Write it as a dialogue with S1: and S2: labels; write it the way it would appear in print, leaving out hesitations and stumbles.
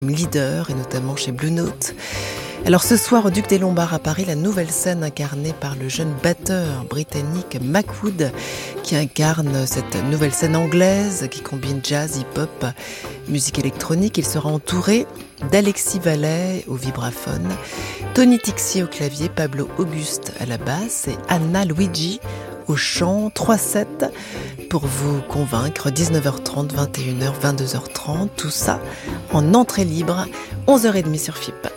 S1: leader et notamment chez Blue Note. Alors ce soir au Duc des Lombards à Paris, la nouvelle scène incarnée par le jeune batteur britannique Mac Wood qui incarne cette nouvelle scène anglaise qui combine jazz, hip-hop, musique électronique. Il sera entouré d'Alexis Vallet au vibraphone, Tony Tixier au clavier, Pablo Auguste à la basse et Anna Luigi au chant. 3 sets pour vous convaincre, 19h30, 21h, 22h30, tout ça en entrée libre, 11h30 sur FIP.